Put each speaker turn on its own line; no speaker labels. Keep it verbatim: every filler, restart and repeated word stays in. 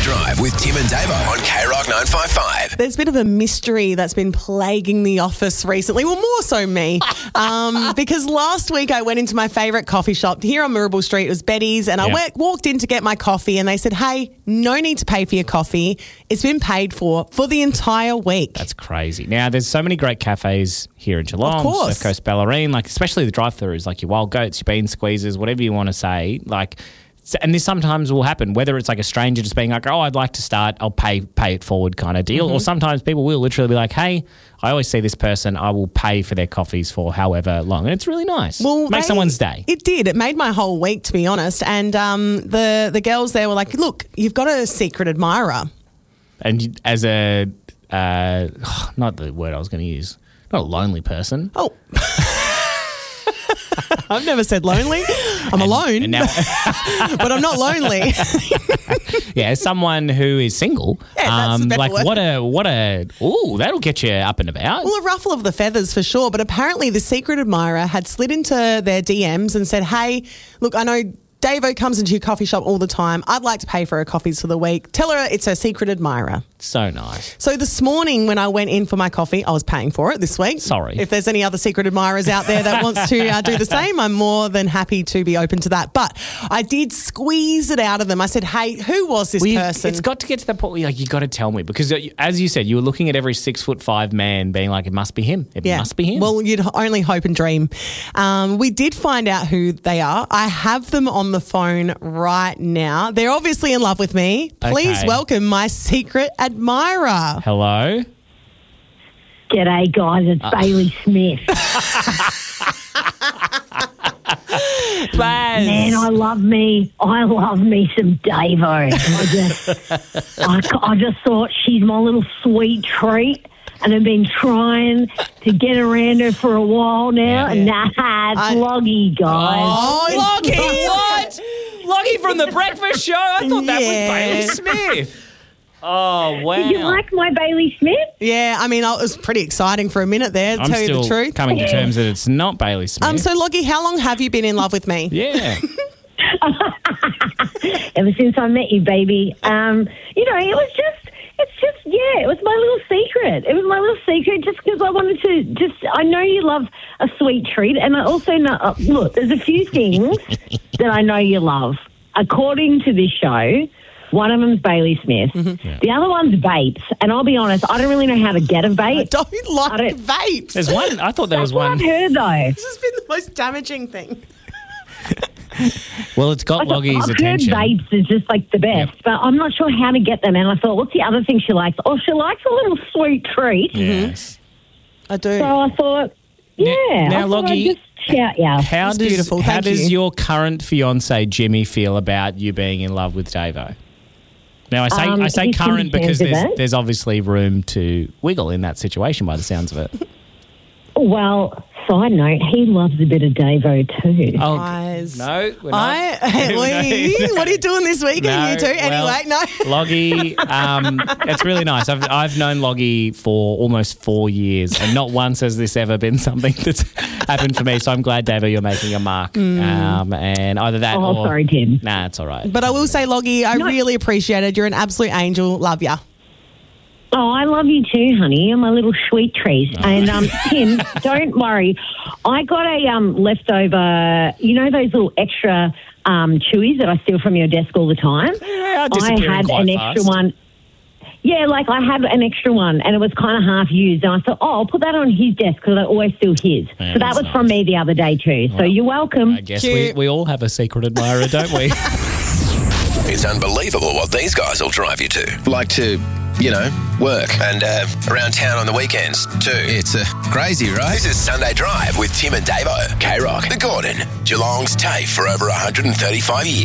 Drive with Tim and Davo on K Rock nine five five.
There's a bit of a mystery that's been plaguing the office recently. Well, more so me. Um, because last week I went into my favourite coffee shop here on Mirabel Street. It was Betty's, and I
Yep.
went, walked in to get my coffee, and they said, hey, no need to pay for your coffee. It's been paid for for the entire week.
That's crazy. Now, there's so many great cafes here in Geelong,
Of course.
Surf Coast Ballerine, like especially the drive-thrus, like your Wild Goats, your Bean Squeezes, whatever you want to say. Like, and this sometimes will happen, whether it's like a stranger just being like, oh, I'd like to start, I'll pay pay it forward kind of deal.
Mm-hmm.
Or sometimes people will literally be like, hey, I always see this person, I will pay for their coffees for however long. And it's really nice.
Well,
Makes
they-
someone's day.
It did. It made my whole week, to be honest. And um, the, the girls there were like, look, you've got a secret admirer.
And you- as a, uh, not the word I was going to use, not a lonely person.
Oh. I've never said lonely. I'm alone,
And now,
but I'm not lonely.
yeah, as someone who is single,
Yeah, that's a better
like
word.
what a, what a, ooh, that'll get you up and about.
Well, a ruffle of the feathers for sure. But apparently the secret admirer had slid into their D Ms and said, hey, look, I know Davo comes into your coffee shop all the time. I'd like to pay for her coffees for the week. Tell her it's her secret admirer.
So nice.
So this morning when I went in for my coffee, I was paying for it this week.
Sorry.
If there's any other secret admirers out there that wants to uh, do the same, I'm more than happy to be open to that. But I did squeeze it out of them. I said, hey, who was this
Well, you-
person?
It's got to get to that point where you're like, you got to tell me. Because uh, as you said, you were looking at every six foot five man being like, it must be him. It
Yeah.
must be him.
Well, you'd only hope and dream. Um, we did find out who they are. I have them on the phone right now. They're obviously in love with me. Please
Okay.
welcome my secret admirer.
Hello?
G'day, guys. It's
Uh.
Bailey Smith.
Baz.
Man, I love me. I love me some Davo. I just, I, I just thought she's my little sweet treat, and I've been trying to get around her for a while now.
Yeah.
And nah, it's
I-
Loggy, guys.
Oh,
It's
Lockie,
Loggy.
what? Lockie from The Breakfast Show? I thought that
Yeah.
was Bailey Smith. Oh, wow.
Did you like my Bailey Smith?
Yeah, I mean, it was pretty exciting for a minute there, to
I'm
tell you
still
the truth.
coming to terms that it's not Bailey Smith.
Um, so, Loggy, how long have you been in love with me?
yeah.
Ever since I met you, baby. Um, you know, it was just, it's just, yeah, it was my little secret. It was my little secret just because I wanted to just, I know you love a sweet treat. And I also know, uh, look, there's a few things that I know you love. According to this show, one of them's Bailey Smith.
Yeah.
The other one's vapes. And I'll be honest, I don't really know how to get a
I
vape.
don't like
I don't-
vapes.
There's one. I thought there was
That's what
one.
I've heard, though.
This has been the most damaging thing.
Well, it's got
I thought-
Loggie's
I've
attention.
heard vapes is just like the best,
Yep.
but I'm not sure how to get them. And I thought, what's the other thing she likes? Oh, she likes a little sweet treat.
Yes.
I do.
So I thought, yeah,
now,
I thought
Loggie,
I'd just shout yeah.
How
That's
does
beautiful.
how
Thank
does
you.
your current fiance Jimmy feel about you being in love with Davo? Now I say
Um,
I say
he's
current
pretty
because
fans of
there's
it.
there's obviously room to wiggle in that situation by the sounds of it.
Well, side note, he loves a bit of Davo too.
Oh
Guys.
no, we're not.
I, Lee, what are you doing this weekend,
No,
you two?
well,
Anyway, no.
Loggie, um, it's really nice. I've I've known Loggie for almost four years, and not once has this ever been something that's happened for me. So I'm glad, Davo, you're making a mark. Um, and either that
Oh,
or
sorry, Tim.
Nah, it's all right.
But I will say, Loggie, I
No.
really appreciate it. You're an absolute angel. Love ya.
Oh, I love you too, honey. You're my little sweet treat. And um, Tim, don't worry. I got a um, leftover, you know those little extra um, chewies that I steal from your desk all the time?
Yeah,
I
disappearing
had
quite
an extra
fast.
one. Yeah, like I had an extra one and it was kind of half used. And I thought, oh, I'll put that on his desk because I always steal his.
Yeah,
so that
that's
was from
nice.
me the other day too. So
Well,
you're welcome.
I guess we,
Cute.
we all have a secret admirer, don't we?
It's unbelievable what these guys will drive you to. Like to, you know, work and uh, around town on the weekends too. It's uh, crazy, right? This is Sunday Drive with Tim and Davo. K Rock, The Gordon, Geelong's TAFE for over one hundred thirty-five years.